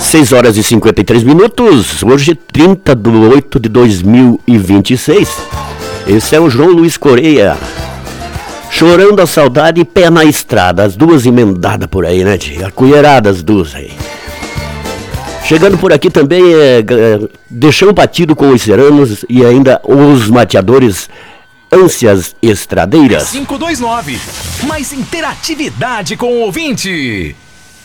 6 horas e 53 minutos, hoje 30 de 8 de 2026. Esse é o João Luiz Correia. Chorando a saudade e pé na estrada. As duas emendadas por aí, né, tia? Acolheradas as duas aí. Chegando por aqui também Deixão Batido com os Ceranos e ainda os mateadores Ânsias Estradeiras. 529. Mais interatividade com o ouvinte.